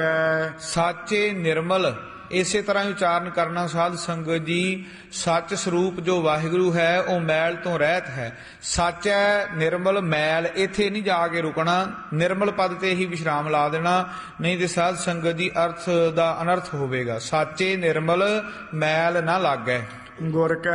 ਸਾਚੇ ਨਿਰਮਲ, ਇਸੇ ਤਰ੍ਹਾਂ ਹੀ ਉਚਾਰਨ ਕਰਨਾ ਸਾਧ ਸੰਗਤ ਜੀ। ਸੱਚ ਸਰੂਪ ਜੋ ਵਾਹਿਗੁਰੂ ਹੈ ਉਹ ਮੈਲ ਤੋਂ ਰਹਿਤ ਹੈ। ਸਾਚੈ ਨਿਰਮਲ ਮੈਲ, ਇੱਥੇ ਨਹੀਂ ਜਾ ਕੇ ਰੁਕਣਾ, ਨਿਰਮਲ ਪਦ ਤੇ ਹੀ ਵਿਸ਼ਰਾਮ ਲਾ ਦੇਣਾ, ਨਹੀਂ ਤੇ ਸਾਧ ਸੰਗਤ ਜੀ ਅਰਥ ਦਾ ਅਨਰਥ ਹੋਵੇਗਾ। ਸਾਚੇ ਨਿਰਮਲ ਮੈਲ ਨਾ ਲਾਗੈ। ਗੁਰ ਕੈ